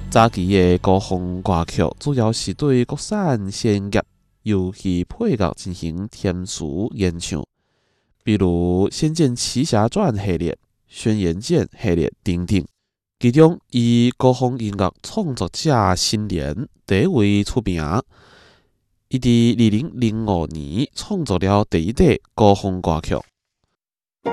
早期的古风歌曲主要是对国产先业游戏配乐进行填词演唱，比如《仙剑奇侠传》系列、《轩辕剑》系列等等。其中，以古风音乐创作者新年第一位出名。伊伫2005年创作了第一代古风歌曲。